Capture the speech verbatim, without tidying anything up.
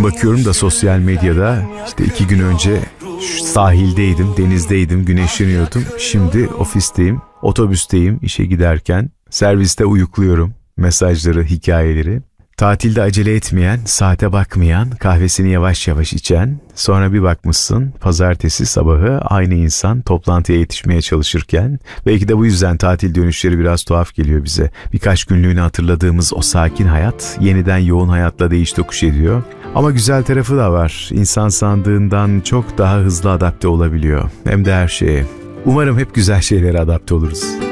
bakıyorum da sosyal medyada işte iki gün önce sahildeydim, denizdeydim, güneşleniyordum. Şimdi ofisteyim, otobüsteyim, işe giderken serviste uyukluyorum mesajları, hikayeleri. Tatilde acele etmeyen, saate bakmayan, kahvesini yavaş yavaş içen, sonra bir bakmışsın pazartesi sabahı aynı insan toplantıya yetişmeye çalışırken, belki de bu yüzden tatil dönüşleri biraz tuhaf geliyor bize. Birkaç günlüğünü hatırladığımız o sakin hayat yeniden yoğun hayatla değiş tokuş ediyor. Ama güzel tarafı da var. İnsan sandığından çok daha hızlı adapte olabiliyor. Hem de her şeye. Umarım hep güzel şeylere adapte oluruz.